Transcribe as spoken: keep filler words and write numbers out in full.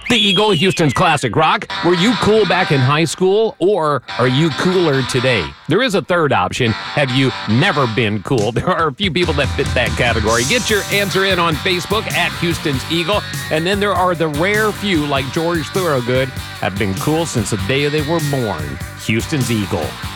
The Eagle, Houston's classic rock. Were you cool back in high school, or are you cooler today? There is a third option. Have you never been cool? There are a few people that fit that category. Get your answer in on Facebook at Houston's Eagle. And then there are the rare few, like George Thorogood, have been cool since the day they were born. Houston's Eagle.